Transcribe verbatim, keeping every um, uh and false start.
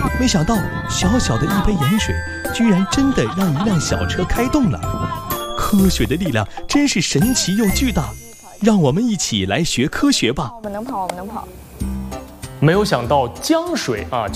没想到小小的一杯盐水，居然真的让一辆小车开动了。科学的力量真是神奇又巨大，让我们一起来学科学吧。 我们能跑，我们能跑。 没有想到江水啊。